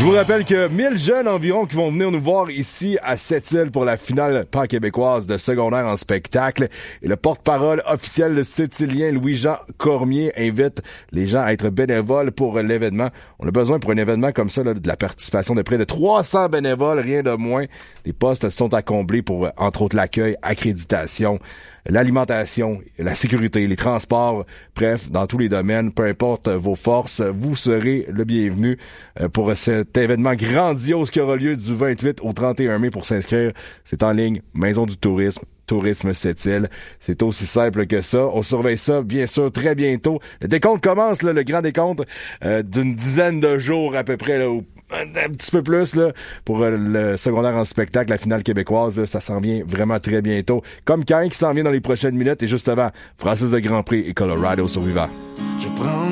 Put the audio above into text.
Je vous rappelle que 1000 jeunes environ qui vont venir nous voir ici à Sept-Îles pour la finale pan-québécoise de secondaire en spectacle. Et le porte-parole officiel de Sept-Îlien, Louis-Jean Cormier, invite les gens à être bénévoles pour l'événement. On a besoin pour un événement comme ça là, de la participation de près de 300 bénévoles, rien de moins. Les postes sont à combler pour, entre autres, l'accueil, accréditation, l'alimentation, la sécurité, les transports, bref, dans tous les domaines, peu importe vos forces, vous serez le bienvenu pour cet événement grandiose qui aura lieu du 28 au 31 mai. Pour s'inscrire, c'est en ligne, Maison du Tourisme, Tourisme Sept-Îles. C'est aussi simple que ça. On surveille ça, bien sûr, très bientôt. Le décompte commence, là, le grand décompte d'une dizaine de jours à peu près, là, ou un petit peu plus là, pour le secondaire en spectacle, la finale québécoise. Là, ça s'en vient vraiment très bientôt. Comme Cain qui s'en vient dans les prochaines minutes. Et juste avant, Francis de Grandpré et Colorado sur Vivant.